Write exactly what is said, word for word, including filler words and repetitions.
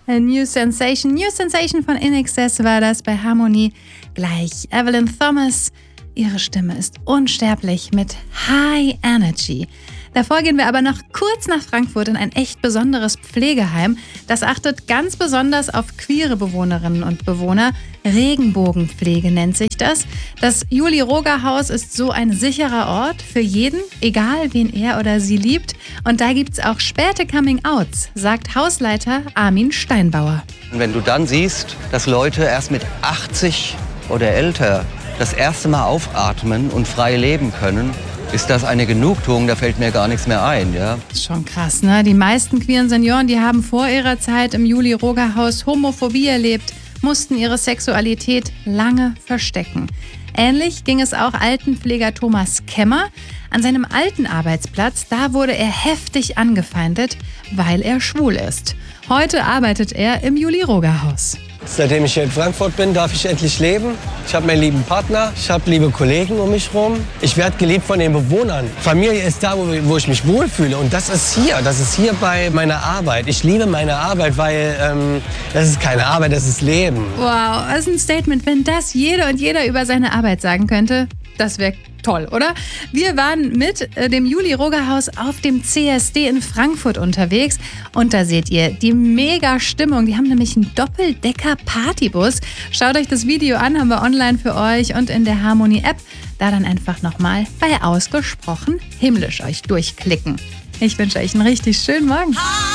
A New Sensation. New Sensation von In Excess war das bei Harmonie. Gleich Evelyn Thomas. Ihre Stimme ist unsterblich mit High Energy. Davor gehen wir aber noch kurz nach Frankfurt in ein echt besonderes Pflegeheim. Das achtet ganz besonders auf queere Bewohnerinnen und Bewohner. Regenbogenpflege nennt sich das. Das Julie-Roger-Haus ist so ein sicherer Ort für jeden, egal wen er oder sie liebt. Und da gibt's auch späte Coming-Outs, sagt Hausleiter Armin Steinbauer. Wenn du dann siehst, dass Leute erst mit achtzig oder älter das erste Mal aufatmen und frei leben können, ist das eine Genugtuung, da fällt mir gar nichts mehr ein. Ja? Das ist schon krass, ne? Die meisten queeren Senioren, die haben vor ihrer Zeit im Julie-Roger-Haus Homophobie erlebt, mussten ihre Sexualität lange verstecken. Ähnlich ging es auch Altenpfleger Thomas Kemmer. An seinem alten Arbeitsplatz, da wurde er heftig angefeindet, weil er schwul ist. Heute arbeitet er im Julie-Roger-Haus. Seitdem ich hier in Frankfurt bin, darf ich endlich leben. Ich habe meinen lieben Partner, ich habe liebe Kollegen um mich herum. Ich werde geliebt von den Bewohnern. Familie ist da, wo, wo ich mich wohlfühle. Und das ist hier, das ist hier bei meiner Arbeit. Ich liebe meine Arbeit, weil ähm, das ist keine Arbeit, das ist Leben. Wow, das ist ein Statement. Wenn das jede und jeder über seine Arbeit sagen könnte, das wäre toll, oder? Wir waren mit äh, dem Julie-Roger-Haus auf dem C S D in Frankfurt unterwegs. Und da seht ihr die Mega-Stimmung. Die haben nämlich einen Doppeldecker-Partybus. Schaut euch das Video an, haben wir online für euch und in der Harmonie-App. Da dann einfach nochmal bei Ausgesprochen himmlisch euch durchklicken. Ich wünsche euch einen richtig schönen Morgen.